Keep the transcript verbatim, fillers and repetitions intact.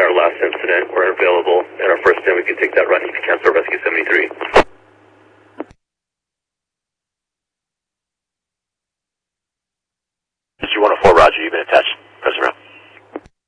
our last incident. We're available at our first time. We can take that run. You can cancel Rescue seventy-three. Rescue one oh four, roger, you've been attached.